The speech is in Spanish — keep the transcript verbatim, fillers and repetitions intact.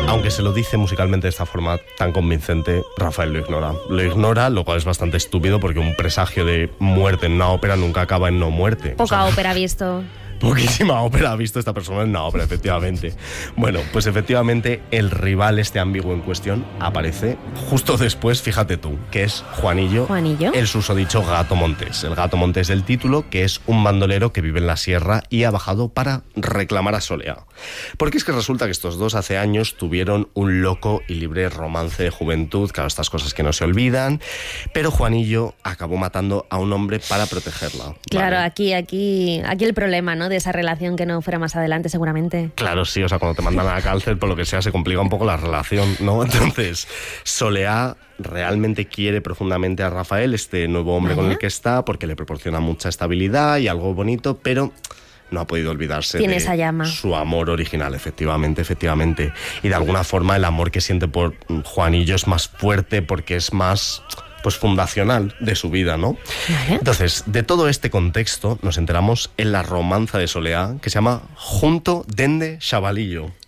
Aunque se lo dice musicalmente de esta forma tan convincente, Rafael lo ignora. Lo ignora, lo cual es bastante estúpido porque un presagio de muerte en una ópera nunca acaba en no muerte. Poca o sea, ópera ha visto. Poquísima ópera ha visto esta persona en una ópera, efectivamente. Bueno, pues efectivamente el rival este ambiguo en cuestión aparece justo después, fíjate tú, que es Juanillo, Juanillo, el susodicho Gato Montés. El Gato Montés del título, que es un bandolero que vive en la sierra y ha bajado para reclamar a Soleá. Porque es que resulta que estos dos hace años tuvieron un loco y libre romance de juventud, claro, estas cosas que no se olvidan, pero Juanillo acabó matando a un hombre para protegerla. ¿Vale? Claro, aquí, aquí, aquí el problema, ¿no?, de esa relación que no fuera más adelante, seguramente. Claro, sí, o sea, cuando te mandan a la cárcel, por lo que sea, se complica un poco la relación, ¿no? Entonces, Soleá realmente quiere profundamente a Rafael, este nuevo hombre ¿Vaya? con el que está, porque le proporciona mucha estabilidad y algo bonito, pero no ha podido olvidarse Tiene de esa llama. Su amor original, efectivamente, efectivamente. Y de alguna forma el amor que siente por Juanillo es más fuerte porque es más, pues, fundacional de su vida, ¿no? Vale. Entonces, de todo este contexto nos enteramos en la romanza de Soleá, que se llama Junto dende Chavalillo.